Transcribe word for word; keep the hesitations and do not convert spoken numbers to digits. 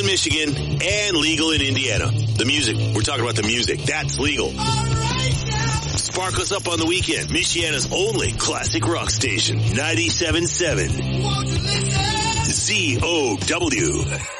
Michigan and legal in Indiana. The music, we're talking about the music, that's legal. Spark us up on the weekend. Michiana's only classic rock station, ninety-seven point seven Z O W.